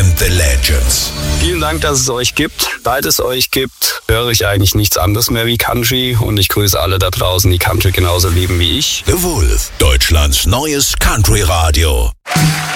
and the Legends. Vielen Dank, dass es euch gibt. Seit es euch gibt, höre ich eigentlich nichts anderes mehr wie Country. Und ich grüße alle da draußen, die Country genauso lieben wie ich. The Wolf, Deutschlands neues Country-Radio.